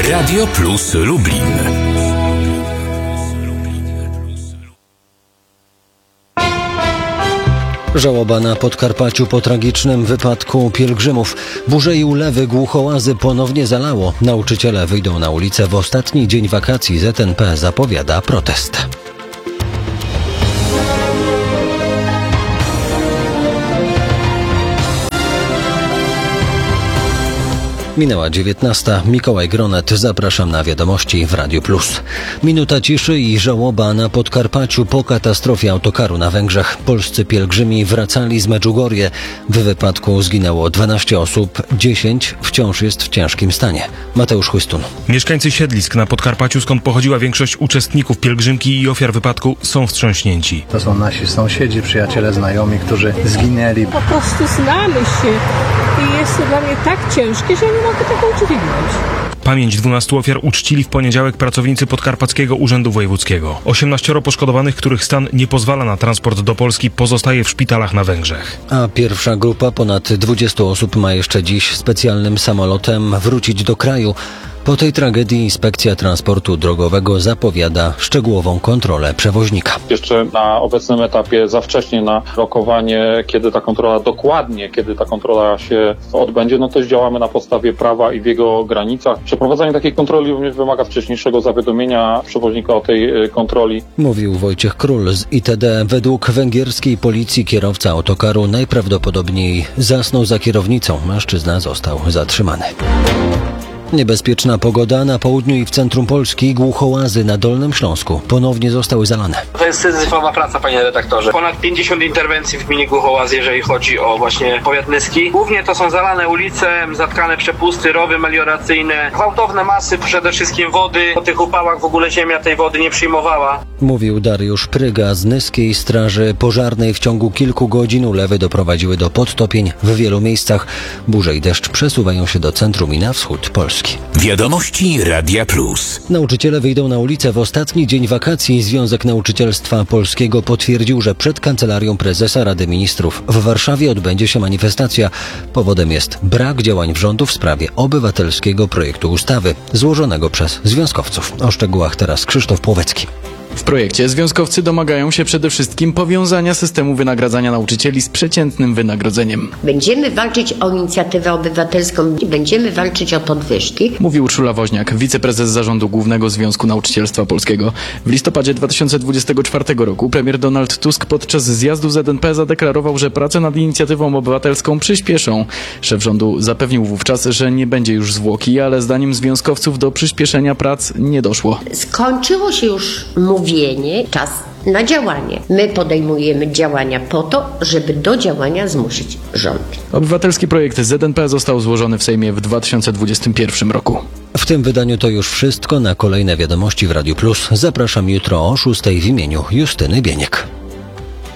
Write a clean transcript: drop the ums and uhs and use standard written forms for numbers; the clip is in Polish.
Radio Plus Lublin. Żałoba na Podkarpaciu po tragicznym wypadku pielgrzymów. Burze i ulewy Głuchołazy ponownie zalało. Nauczyciele wyjdą na ulicę w ostatni dzień wakacji. ZNP zapowiada protest. Minęła 19. Mikołaj Gronet. Zapraszam na wiadomości w Radiu Plus. Minuta ciszy i żałoba na Podkarpaciu po katastrofie autokaru na Węgrzech. Polscy pielgrzymi wracali z Medjugorje. W wypadku zginęło 12 osób, 10 wciąż jest w ciężkim stanie. Mateusz Chłystun. Mieszkańcy siedlisk na Podkarpaciu, skąd pochodziła większość uczestników pielgrzymki i ofiar wypadku, są wstrząśnięci. To są nasi sąsiedzi, przyjaciele, znajomi, którzy zginęli. Po prostu znamy się i jest to dla mnie tak ciężkie, że nie mogę tego udźwignąć. Pamięć 12 ofiar uczcili w poniedziałek pracownicy Podkarpackiego Urzędu Wojewódzkiego. 18 poszkodowanych, których stan nie pozwala na transport do Polski, pozostaje w szpitalach na Węgrzech. A pierwsza grupa, ponad 20 osób, ma jeszcze dziś specjalnym samolotem wrócić do kraju. Po tej tragedii Inspekcja Transportu Drogowego zapowiada szczegółową kontrolę przewoźnika. Jeszcze na obecnym etapie za wcześnie na rokowanie, kiedy ta kontrola się odbędzie, no to działamy na podstawie prawa i w jego granicach. Przeprowadzanie takiej kontroli również wymaga wcześniejszego zawiadomienia przewoźnika o tej kontroli. Mówił Wojciech Król z ITD. Według węgierskiej policji kierowca autokaru najprawdopodobniej zasnął za kierownicą. Mężczyzna został zatrzymany. Niebezpieczna pogoda na południu i w centrum Polski. Głuchołazy na Dolnym Śląsku ponownie zostały zalane. To jest syzyfowa praca, panie redaktorze. Ponad 50 interwencji w gminie Głuchołazy, jeżeli chodzi o właśnie powiat nyski. Głównie to są zalane ulice, zatkane przepusty, rowy melioracyjne, gwałtowne masy, przede wszystkim wody. Po tych upałach w ogóle ziemia tej wody nie przyjmowała. Mówił Dariusz Pryga z Nyskiej Straży Pożarnej. W ciągu kilku godzin ulewy doprowadziły do podtopień w wielu miejscach. Burze i deszcz przesuwają się do centrum i na wschód Polski. Wiadomości Radia Plus. Nauczyciele wyjdą na ulicę w ostatni dzień wakacji. Związek Nauczycielstwa Polskiego potwierdził, że przed Kancelarią Prezesa Rady Ministrów w Warszawie odbędzie się manifestacja. Powodem jest brak działań rządu w sprawie obywatelskiego projektu ustawy złożonego przez związkowców. O szczegółach teraz Krzysztof Płowecki. W projekcie związkowcy domagają się przede wszystkim powiązania systemu wynagradzania nauczycieli z przeciętnym wynagrodzeniem. Będziemy walczyć o inicjatywę obywatelską, będziemy walczyć o podwyżki. Mówi Urszula Woźniak, wiceprezes Zarządu Głównego Związku Nauczycielstwa Polskiego. W listopadzie 2024 roku premier Donald Tusk podczas zjazdu ZNP zadeklarował, że prace nad inicjatywą obywatelską przyspieszą. Szef rządu zapewnił wówczas, że nie będzie już zwłoki, ale zdaniem związkowców do przyspieszenia prac nie doszło. Skończyło się już mówienie, czas na działanie. My podejmujemy działania po to, żeby do działania zmusić rząd. Obywatelski projekt ZNP został złożony w Sejmie w 2021 roku. W tym wydaniu to już wszystko. Na kolejne wiadomości w Radiu Plus zapraszam jutro o 6:00 w imieniu Justyny Bieniek.